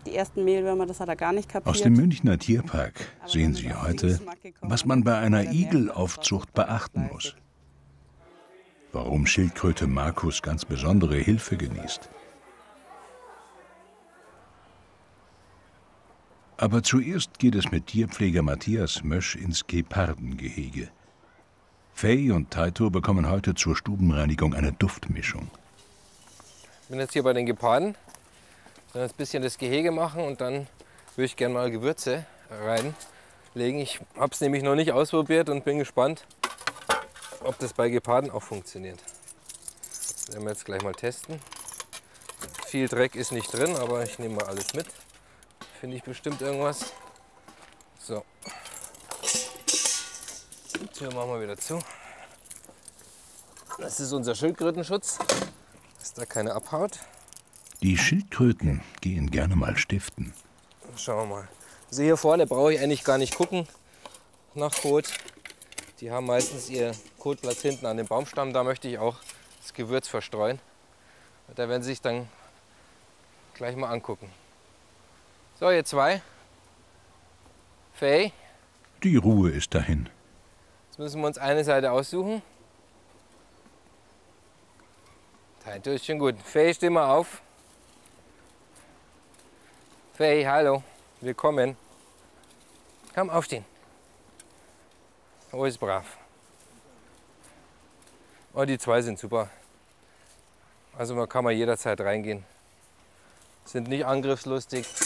die ersten Mehlwürmer, das hat er gar nicht kapiert. Aus dem Münchner Tierpark sehen Sie heute, was man bei einer Igelaufzucht beachten muss. Warum Schildkröte Markus ganz besondere Hilfe genießt. Aber zuerst geht es mit Tierpfleger Matthias Mösch ins Gepardengehege. Faye und Taito bekommen heute zur Stubenreinigung eine Duftmischung. Ich bin jetzt hier bei den Geparden. Dann ein bisschen das Gehege machen und dann würde ich gerne mal Gewürze reinlegen. Ich habe es nämlich noch nicht ausprobiert und bin gespannt, ob das bei Geparden auch funktioniert. Das werden wir jetzt gleich mal testen. Viel Dreck ist nicht drin, aber ich nehme mal alles mit. Finde ich bestimmt irgendwas. So. Die Tür machen wir wieder zu. Das ist unser Schildkrötenschutz, dass da keine abhaut. Die Schildkröten gehen gerne mal stiften. Schauen wir mal. Also hier vorne brauche ich eigentlich gar nicht gucken nach Kot. Die haben meistens ihr Kotplatz hinten an dem Baumstamm. Da möchte ich auch das Gewürz verstreuen. Da werden sie sich dann gleich mal angucken. So, ihr zwei. Faye. Die Ruhe ist dahin. Jetzt müssen wir uns eine Seite aussuchen. Taito ist schon gut. Faye, steh mal auf. Faye, hallo. Willkommen. Komm, aufstehen. Oh, ist brav. Oh, die zwei sind super. Also man kann mal jederzeit reingehen. Sind nicht angriffslustig.